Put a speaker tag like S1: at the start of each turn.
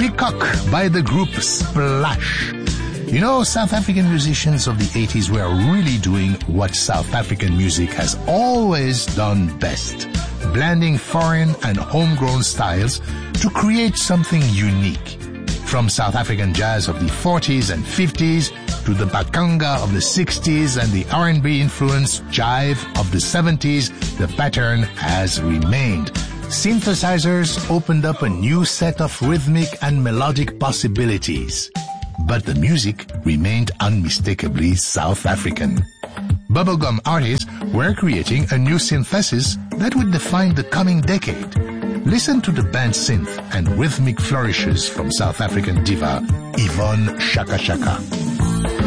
S1: Peacock by the group Splash. You know, South African musicians of the 80s were really doing what South African music has always done best, blending foreign and homegrown styles to create something unique. From South African jazz of the 40s and 50s to the bakanga of the 60s and the R&B influenced jive of the 70s, the pattern has remained. Synthesizers opened up a new set of rhythmic and melodic possibilities. But the music remained unmistakably South African. Bubblegum artists were creating a new synthesis that would define the coming decade. Listen to the band synth and rhythmic flourishes from South African diva Yvonne Chaka Chaka.